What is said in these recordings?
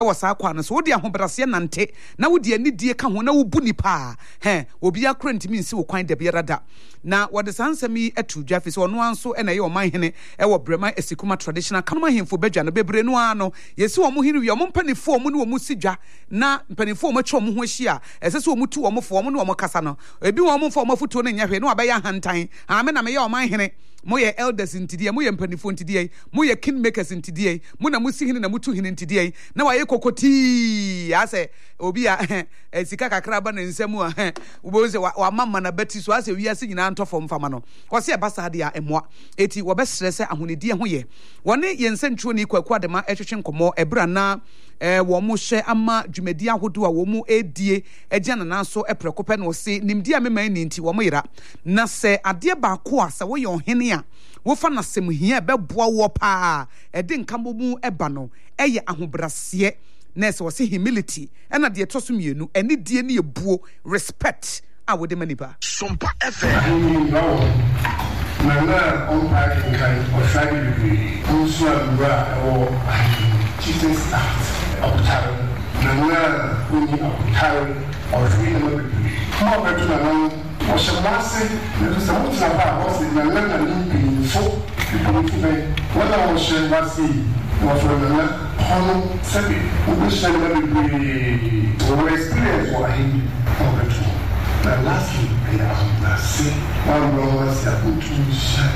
wasa kwa no so wodi ahobrase nante na wodi anidie ka ho na wubu nipa obi akra ntimi nsi wo kwan da biara da na wode sansami atu dwafi so ono anso na ye oman hene wo Brema Esikuma traditional kanoma hemfo badwa no bebre no ano yesi wo mo hene wi mo mpanifo mo ne wo mo sidwa na mpanifo mo twa mo ho hia esese wo mo tu wo mo fo mo ne wo mo kasa no ebi wo mo fo mo foto no nya hwe no abeya hantan ame na me ye oman hene moye elders intidie moye mpanifo intidie moye kingmakers intidie mo na musi hene na mutu hene intidie na waye kokoti ase obi a sika kakra ba na nsemu a uboze wa mama na beti so ase wiase nyina ntofo mfama no kwase ebasa de a emoa eti wo besrese ahonedie ho ye wone yensentro ni kwaku adema ehwehwe nkomo ebra na wo mo hye ama dwumadi ahodo a wo mo edie agya na nanso eprekope no se nimdi a mema ni nti wo mo yira na se ade ba ko a se wo ye ohene a wo fa na sem hia beboa wo pa ede nkamomu eba no eye ahobrase na se wo se humility na de etoso mienu eni die ne ebuo respect a wo de maniba Sompa FM na on parking kind of family also or chieftain staff Abutaro na uni Abutaro or free number more better than Washamasi na sababu tunapaa bosi na ni info wala washambasi wafanya hono sabi ubisha na bibi experience wa hii na lastly na si wao wasiakutusha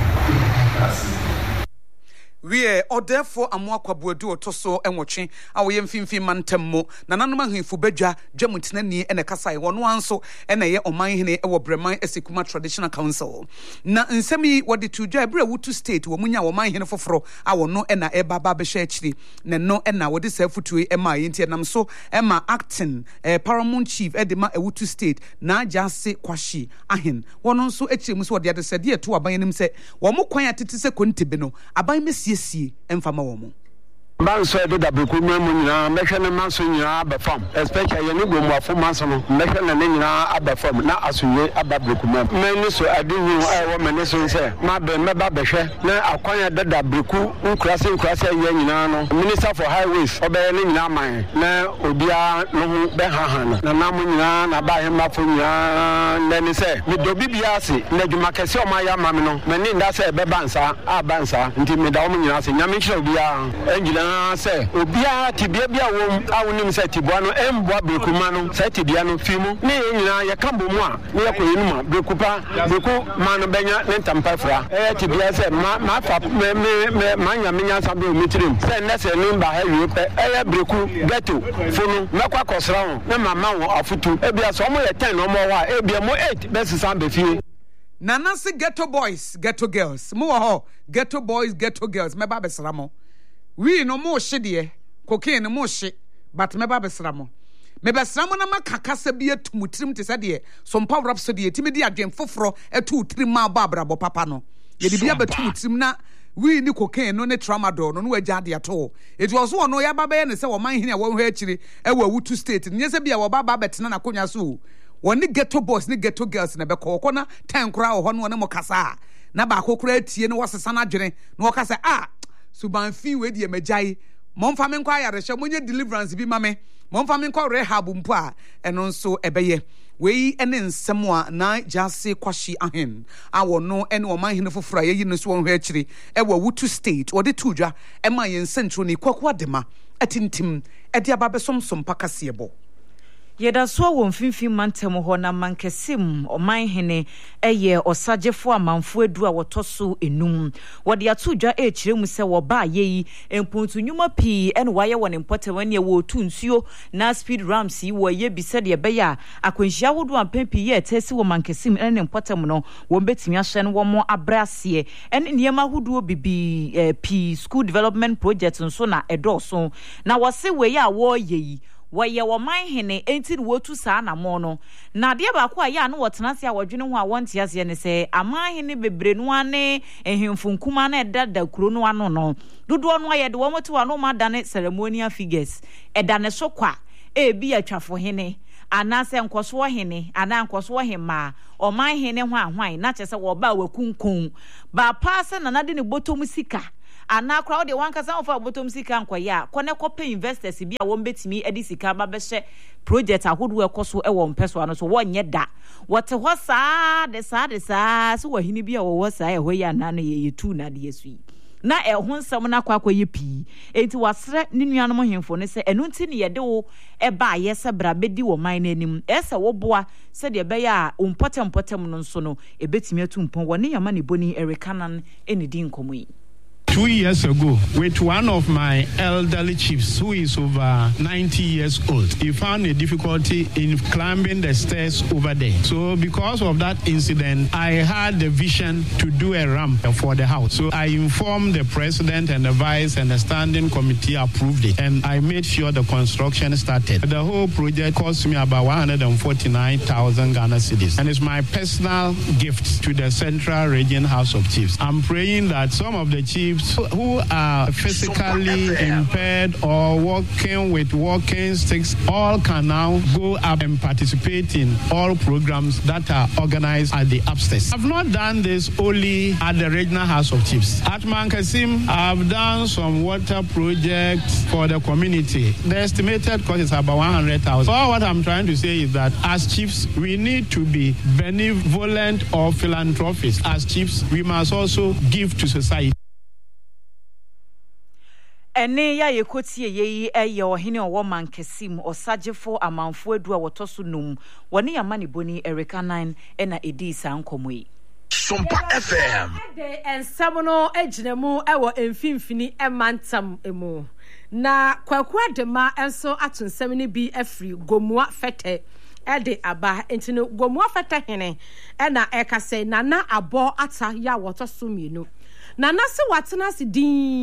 we are therefore amwa kwabuadu otoso enwotwe awoye mfimfim mantammo na nanoma hwefo badwa dwamutina ni ene kasai wono anso ene ye oman hene ewo Brema Esikuma Traditional Council na nsemi wode tudwa ebra wutu state wo munya oman hene foforo awono ena ebaba behye akiri ne no ena wode safutue ema yenti nam so ema acting paramount chief edema ewutu state na jase kwashi ahen wono nso akiri mu so wode ade sede eto aban nim se wo mo kwan atete se kontebe no aban mesi emfama wo mo Banso de dabku memu nyina mehwe ne manso nyina abafam especially ye ne gomu afomanso no mehwe ne nyina abafam na asunye ababreku mem meni so adihu wo meni so nse ma be meba behwe na akwanya de dabreku nkrase ye nyina no minister for highways obeye ne nyina man na obia no hu be hahan na namu nyina na ba he mafo nyina neni se me do bibia ase na dwuma kese o ma ya mame no meni nda se be bansa abansa nti me da o nyina se nyame kire obia enjina say obia tibia bia wo awonim say tibua no emboa brekuma no say tibia no fimu ne nyina ye kambo mu a ne ye koyinuma brekupa breku ma no benya ne ntampa fra tibia say ma fa me manya menya sabe o mitirim say ne say no ba ha wipe breku ghetto funu mekwa kosra ho na mama wo afutu ebia so mo ye 10 no mo wa ebia mo 8 best sambe fie nana se ghetto boys ghetto girls mo ho ghetto boys ghetto girls me ba besra mo we no mo hye cocaine mo hye but me ba besra mo na makakasa bi atumutirim te sade Sompa Rhapsody etimi di adwen foforo etu utirim ma babrabo papa no ye di bia batumutirim na we ni cocaine no ne tramadol no wagya de ato it was one no ya baba ye ne se wo man hene wo hwe akiri e wo wutu state nye se bia wo baba betena na konya so woni ghetto boys ni ghetto girls na be kokko na 10 kura wo no ne mo kasa na ba kokura atie no wosesa na adwene na wo kasa subanfi we die magyae momfa me nkwa yaresha monye deliverance bi mame momfa me nkwa rehab mpo a eno nso ebeye we ene nsem a na jase kwashi ahen awo no ene o man hene foforo yeyi no so won hwe akiri e wa wutu state ode tudwa e ma yen centro ni kwaku adema atintim e dia babesomsom pakasebo Yeda so wo mfimfim mantem ho na mankesim oman hene eye osagefo amanfo edu a wotoso enum wode atodwa ekiremu se wo ba yeyi empuntu nyuma pi ene waye won importe wane wo tu nsuo na speed rams yi wo ye bi se de be ya akwanhia wodo ampempi ye tesi wo mankesim ene importe mu no wo betimi ahye no wo mo abrase ene niema hodo bibi pi school development project nso na edoso na wo se we ya wo yeyi waye wo man hene enti no wotu saa na mo no na de ba ko aya no wotenase a wodwene ho a wonte ase ne se aman hene bebre no ane ehemfu nkuma na edada kuro no ano no dodo no aye de wo motu ano ma dane ceremonial figures edane so kwa ebi atwafo hene anase nkoso hene ana nkoso hema o man hene ho ahwan na chese wo ba wakunkun ba paase na nade ne botom sika ana crowd de wan kasa ofa bottom sika nkoya kone kope investors bi a won betimi edi sika ba behye project ahodo ekoso e won peso ano so wonye da wote ho saa de saa so wahini bi a wo saa e ho ya na no ye tu na de yesu na ho nsam na kwakoye pi enti wasre ne nuanom hemfo ne se enu nti ne ye de wo e ba ye se bra bedi wo man nanim ese wo boa se de be ya umpotem no nso no e betimi atumpon wo ne yama ne boni erekanan eni din komoyi 2 years ago, with one of my elderly chiefs who is over 90 years old, he found a difficulty in climbing the stairs over there. So because of that incident, I had the vision to do a ramp for the house. So I informed the president and the vice, and the standing committee approved it. And I made sure the construction started. The whole project cost me about 149,000 Ghana cedis. And it's my personal gift to the Central Region House of Chiefs. I'm praying that some of the chiefs who are physically impaired or walking with walking sticks all can now go up and participate in all programs that are organized at the upstairs. I've not done this only at the Regional House of Chiefs. At Mankasim, I've done some water projects for the community. The estimated cost is about 100,000. So what I'm trying to say is that as chiefs, we need to be benevolent or philanthropists. As chiefs, we must also give to society. Ene ya yekotie ye eye ohene owo mankesim osagefo amanfo edu a wotoso num woni yamane boni Erika 9 ena edi sankomoyi Sompa FM de ensamono eginemu ewo emfimfini emantam emu na kwaku adema enso atonsem ni bi afri gomua fete ede aba entino gomua fete hene ena ekase nana abo ata ya wotoso mienu Nana se watena se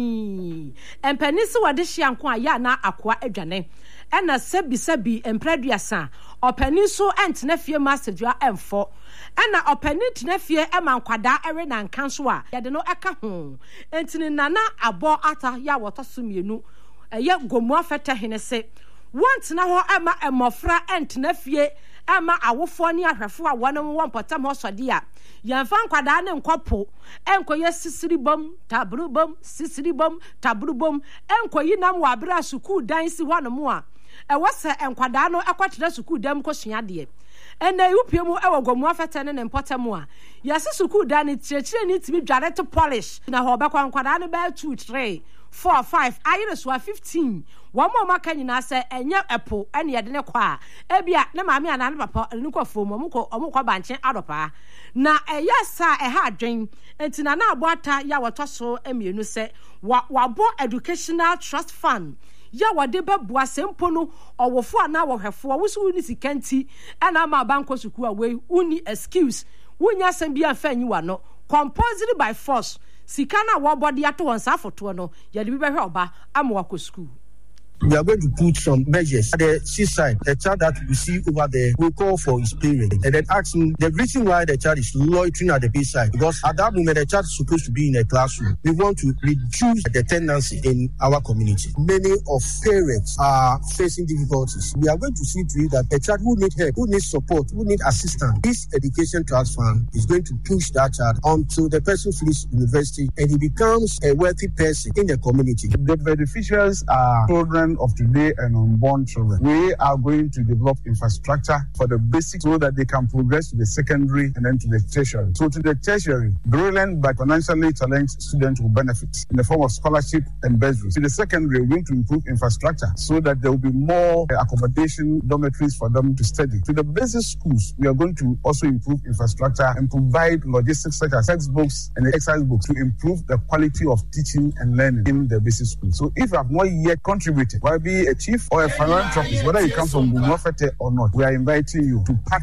din empani se wade hia nko aya na akoa adwane ena sebi empraduasa opani so entena fie masedua emfo ena opani tena fie emankwada ere na nkanso a yade no eka ho entini nana abo ata ya wotoso mienu eye gomua fete hene se wantena ho ema emofra entena fie ama awofo ni ahwefo a wonom wonpotam ho sode a yemfa nkwada ne nkopo enkoye sisiribom tabrubom sisiribom tabrubom enkoyi nam wa abra suku dan si honom a ewose enkwada no ekwatere suku dam kosua de ena yupiemu ewogomu afete ne mpotam a yase suku dan ni tirekire ni timi dware to polish na ho be nkwada ne be 2 3 4 5 ayire so 15 womo maka nyina se enye epo ene yede ne kwa ebia ne maame ana ne papa ne kwafo omukọ banche adopa na eyesa eha adwen entina na aboata ya wotoso emienu se wabo educational trust fund ya wade bebua sempo no owofo ana wohwefo wusu ni sikanti ena ma banko suku awe uni excuse wunya sem bia fanyi wa no composed by force sikana wo body ato wonsa foto no yade bi behwe oba amwa ko school. We are going to put some measures at the seaside. The child that we see over there will call for his parent and then ask him the reason why the child is loitering at the bedside. Because at that moment, the child is supposed to be in a classroom. We want to reduce the tendency in our community. Many of parents are facing difficulties. We are going to see to it that a child who needs help, who needs support, who needs assistance, this education trust fund is going to push that child until the person finishes university and he becomes a wealthy person in the community. The beneficiaries are children of today and unborn children. We are going to develop infrastructure for the basics so that they can progress to the secondary and then to the tertiary. So to the tertiary, brilliant but financially challenged students will benefit in the form of scholarship and bursaries. To the secondary, we're going to improve infrastructure so that there will be more accommodation dormitories for them to study. To the basic schools, we are going to also improve infrastructure and provide logistics such as textbooks and exercise books to improve the quality of teaching and learning in the basic school. So if you have not yet contributed, whether be a chief or a philanthropist, whether you come from Gumofete or not, we are inviting you to partner.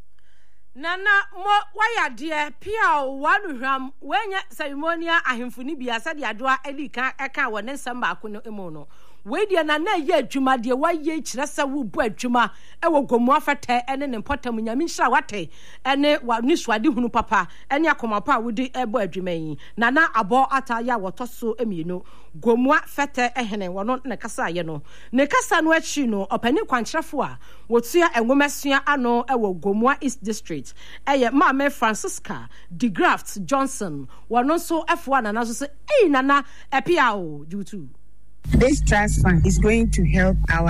Nana mo waya dear pia wanu hram wenya ceremonial ahemfuni bia said adwa elika eka wone samba akuno emono we dia na ye adwuma de wa ye kyerɛ sɛ wo bu adwuma ɛwɔ Gomoa Fɛtɛ ɛne ne mpɔtam nyame nhyira wate ɛne wa ni suade hunu papa ɛne akoma pa wodi ɛbɔ adwuma yi na abɔ ata ya wɔtɔ so emienu Gomoa Fɛtɛ ehene wɔno ne kasa ye no ne kasa no akyi no ɔpani kwankyerɛfo a wotua enwomesua ano ɛwɔ Gomoa East District ɛyɛ Maame Francisca de Graft Johnson wɔno so ɛfoa nana so say nana epia o jutu. This trust fund is going to help our